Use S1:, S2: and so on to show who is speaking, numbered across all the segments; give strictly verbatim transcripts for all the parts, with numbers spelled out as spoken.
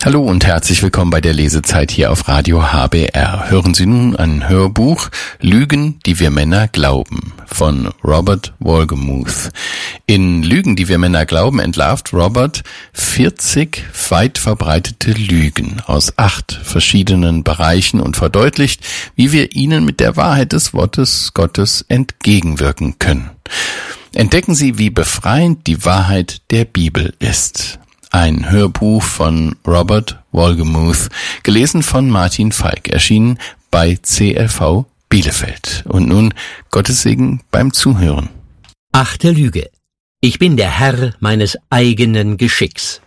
S1: Hallo und herzlich willkommen bei der Lesezeit hier auf Radio H B R. Hören Sie nun ein Hörbuch Lügen, die wir Männer glauben von Robert Wolgemuth. In Lügen, die wir Männer glauben, entlarvt Robert vierzig weit verbreitete Lügen aus acht verschiedenen Bereichen und verdeutlicht, wie wir ihnen mit der Wahrheit des Wortes Gottes entgegenwirken können. Entdecken Sie, wie befreiend die Wahrheit der Bibel ist. Ein Hörbuch von Robert Wolgemuth, gelesen von Martin Falk, erschienen bei C L V Bielefeld. Und nun Gottes Segen beim Zuhören.
S2: Achte Lüge. Ich bin der Herr meines eigenen Geschicks.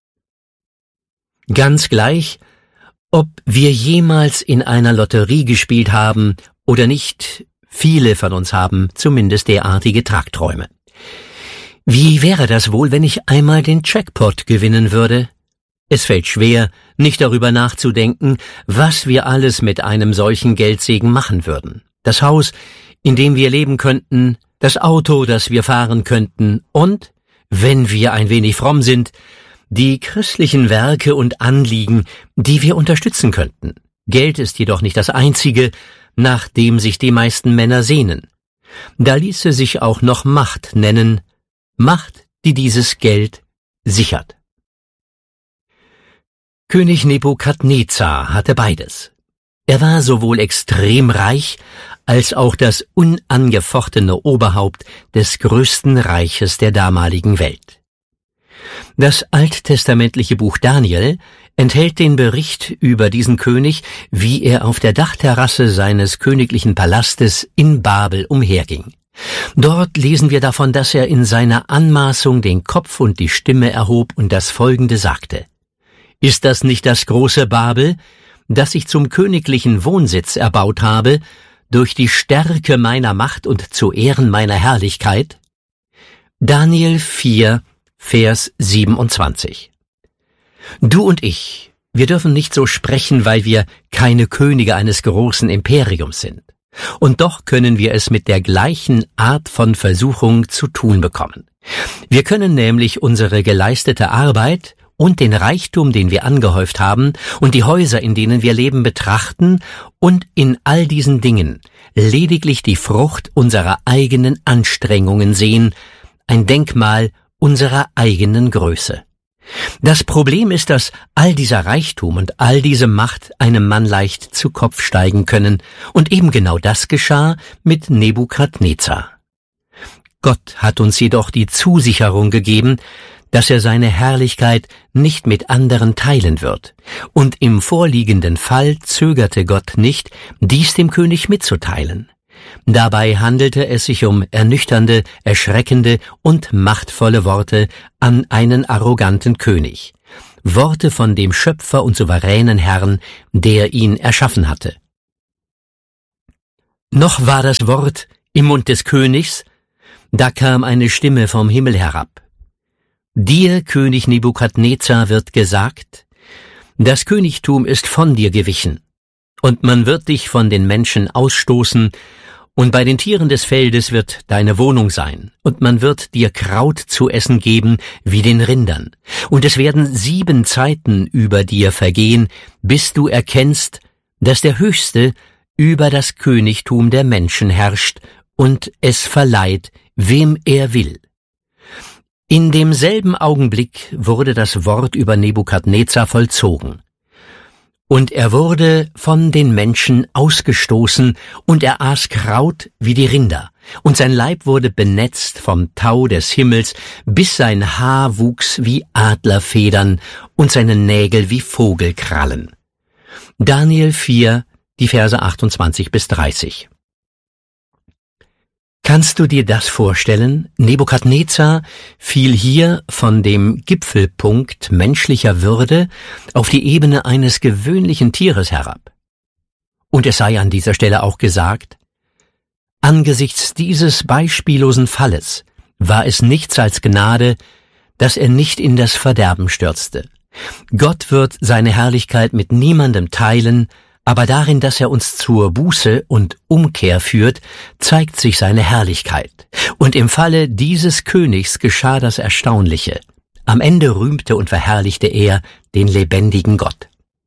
S2: Ganz gleich, ob wir jemals in einer Lotterie gespielt haben oder nicht, viele von uns haben zumindest derartige Tagträume. Wie wäre das wohl, wenn ich einmal den Jackpot gewinnen würde? Es fällt schwer, nicht darüber nachzudenken, was wir alles mit einem solchen Geldsegen machen würden. Das Haus, in dem wir leben könnten, das Auto, das wir fahren könnten und, wenn wir ein wenig fromm sind, die christlichen Werke und Anliegen, die wir unterstützen könnten. Geld ist jedoch nicht das Einzige, nach dem sich die meisten Männer sehnen. Da ließe sich auch noch Macht nennen, Macht, die dieses Geld sichert. König Nebukadnezar hatte beides. Er war sowohl extrem reich, als auch das unangefochtene Oberhaupt des größten Reiches der damaligen Welt. Das alttestamentliche Buch Daniel enthält den Bericht über diesen König, wie er auf der Dachterrasse seines königlichen Palastes in Babel umherging. Dort lesen wir davon, dass er in seiner Anmaßung den Kopf und die Stimme erhob und das Folgende sagte: Ist das nicht das große Babel, das ich zum königlichen Wohnsitz erbaut habe, durch die Stärke meiner Macht und zu Ehren meiner Herrlichkeit? Daniel vier, Vers siebenundzwanzig. Du und ich, wir dürfen nicht so sprechen, weil wir keine Könige eines großen Imperiums sind. Und doch können wir es mit der gleichen Art von Versuchung zu tun bekommen. Wir können nämlich unsere geleistete Arbeit und den Reichtum, den wir angehäuft haben, und die Häuser, in denen wir leben, betrachten und in all diesen Dingen lediglich die Frucht unserer eigenen Anstrengungen sehen, ein Denkmal unserer eigenen Größe. Das Problem ist, dass all dieser Reichtum und all diese Macht einem Mann leicht zu Kopf steigen können, und eben genau das geschah mit Nebukadnezar. Gott hat uns jedoch die Zusicherung gegeben, dass er seine Herrlichkeit nicht mit anderen teilen wird, und im vorliegenden Fall zögerte Gott nicht, dies dem König mitzuteilen. Dabei handelte es sich um ernüchternde, erschreckende und machtvolle Worte an einen arroganten König. Worte von dem Schöpfer und souveränen Herrn, der ihn erschaffen hatte. Noch war das Wort im Mund des Königs, da kam eine Stimme vom Himmel herab. Dir, König Nebukadnezar, wird gesagt, das Königtum ist von dir gewichen, und man wird dich von den Menschen ausstoßen, und bei den Tieren des Feldes wird deine Wohnung sein, und man wird dir Kraut zu essen geben wie den Rindern. Und es werden sieben Zeiten über dir vergehen, bis du erkennst, dass der Höchste über das Königtum der Menschen herrscht und es verleiht, wem er will. In demselben Augenblick wurde das Wort über Nebukadnezar vollzogen. Und er wurde von den Menschen ausgestoßen, und er aß Kraut wie die Rinder, und sein Leib wurde benetzt vom Tau des Himmels, bis sein Haar wuchs wie Adlerfedern und seine Nägel wie Vogelkrallen. Daniel vier, die Verse achtundzwanzig bis dreißig. Kannst du dir das vorstellen? Nebukadnezar fiel hier von dem Gipfelpunkt menschlicher Würde auf die Ebene eines gewöhnlichen Tieres herab. Und es sei an dieser Stelle auch gesagt, angesichts dieses beispiellosen Falles war es nichts als Gnade, dass er nicht in das Verderben stürzte. Gott wird seine Herrlichkeit mit niemandem teilen, aber darin, dass er uns zur Buße und Umkehr führt, zeigt sich seine Herrlichkeit. Und im Falle dieses Königs geschah das Erstaunliche. Am Ende rühmte und verherrlichte er den lebendigen Gott.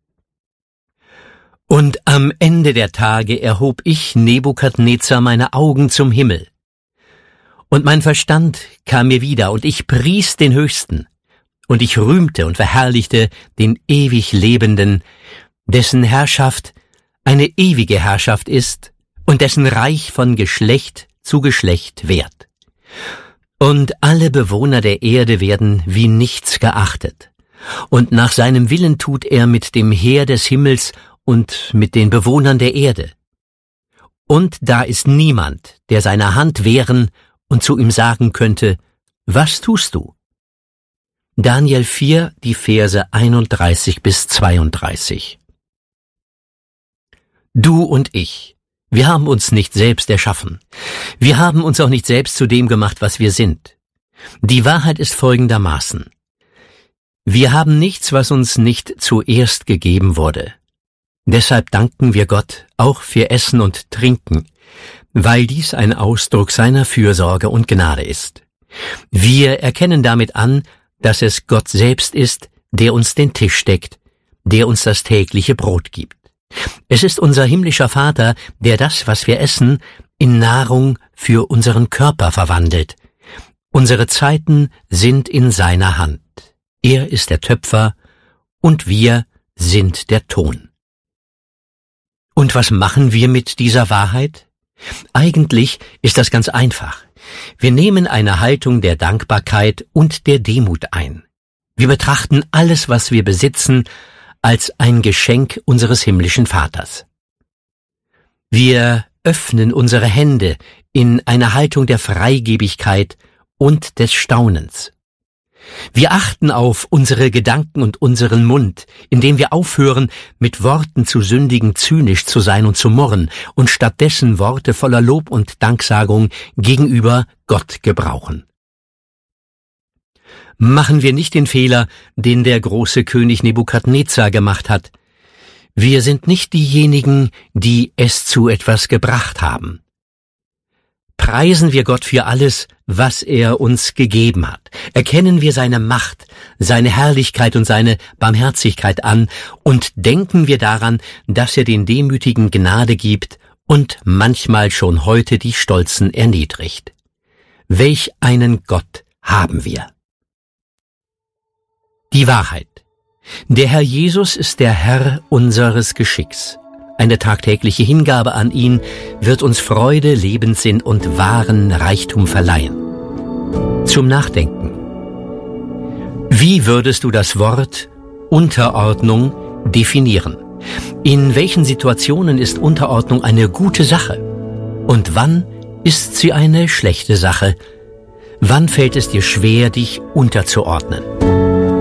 S2: Und am Ende der Tage erhob ich, Nebukadnezar, meine Augen zum Himmel. Und mein Verstand kam mir wieder, und ich pries den Höchsten, und ich rühmte und verherrlichte den ewig Lebenden, dessen Herrschaft eine ewige Herrschaft ist und dessen Reich von Geschlecht zu Geschlecht währt. Und alle Bewohner der Erde werden wie nichts geachtet, und nach seinem Willen tut er mit dem Heer des Himmels und mit den Bewohnern der Erde. Und da ist niemand, der seine Hand wehren und zu ihm sagen könnte, was tust du? Daniel vier, die Verse einunddreißig bis zweiunddreißig. Du und ich, wir haben uns nicht selbst erschaffen. Wir haben uns auch nicht selbst zu dem gemacht, was wir sind. Die Wahrheit ist folgendermaßen. Wir haben nichts, was uns nicht zuerst gegeben wurde. Deshalb danken wir Gott auch für Essen und Trinken, weil dies ein Ausdruck seiner Fürsorge und Gnade ist. Wir erkennen damit an, dass es Gott selbst ist, der uns den Tisch deckt, der uns das tägliche Brot gibt. Es ist unser himmlischer Vater, der das, was wir essen, in Nahrung für unseren Körper verwandelt. Unsere Zeiten sind in seiner Hand. Er ist der Töpfer und wir sind der Ton. Und was machen wir mit dieser Wahrheit? Eigentlich ist das ganz einfach. Wir nehmen eine Haltung der Dankbarkeit und der Demut ein. Wir betrachten alles, was wir besitzen, als ein Geschenk unseres himmlischen Vaters. Wir öffnen unsere Hände in eine Haltung der Freigebigkeit und des Staunens. Wir achten auf unsere Gedanken und unseren Mund, indem wir aufhören, mit Worten zu sündigen, zynisch zu sein und zu murren und stattdessen Worte voller Lob und Danksagung gegenüber Gott gebrauchen. Machen wir nicht den Fehler, den der große König Nebukadnezar gemacht hat. Wir sind nicht diejenigen, die es zu etwas gebracht haben. Preisen wir Gott für alles, was er uns gegeben hat. Erkennen wir seine Macht, seine Herrlichkeit und seine Barmherzigkeit an und denken wir daran, dass er den Demütigen Gnade gibt und manchmal schon heute die Stolzen erniedrigt. Welch einen Gott haben wir! Die Wahrheit. Der Herr Jesus ist der Herr unseres Geschicks. Eine tagtägliche Hingabe an ihn wird uns Freude, Lebenssinn und wahren Reichtum verleihen. Zum Nachdenken. Wie würdest du das Wort Unterordnung definieren? In welchen Situationen ist Unterordnung eine gute Sache? Und wann ist sie eine schlechte Sache? Wann fällt es dir schwer, dich unterzuordnen?